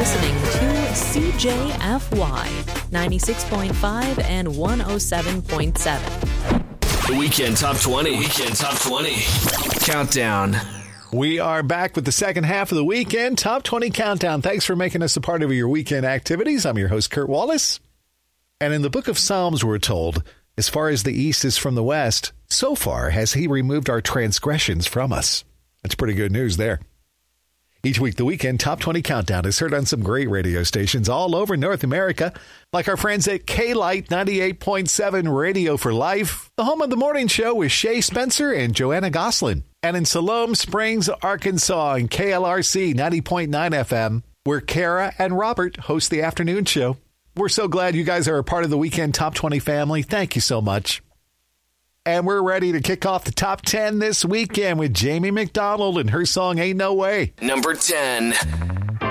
listening to CJFY 96.5 and 107.7. The Weekend Top 20. Weekend Top 20. Countdown. We are back with the second half of the Weekend Top 20 Countdown. Thanks for making us a part of your weekend activities. I'm your host, Kurt Wallace. And in the book of Psalms, we're told, as far as the east is from the west, so far has he removed our transgressions from us. That's pretty good news there. Each week, the Weekend Top 20 Countdown is heard on some great radio stations all over North America, like our friends at K-Light 98.7 Radio for Life, the home of the morning show with Shay Spencer and Joanna Goslin. And in Siloam Springs, Arkansas, and KLRC 90.9 FM, where Kara and Robert host the afternoon show. We're so glad you guys are a part of the Weekend Top 20 family. Thank you so much. And we're ready to kick off the top 10 this weekend with Jamie McDonald and her song Ain't No Way. Number 10.